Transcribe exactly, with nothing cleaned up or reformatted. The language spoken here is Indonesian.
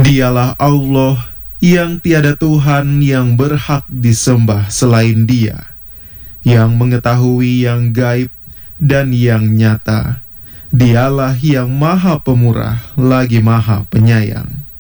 Dialah Allah yang tiada Tuhan yang berhak disembah selain Dia, yang mengetahui yang gaib dan yang nyata. Dialah yang Maha Pemurah lagi Maha Penyayang.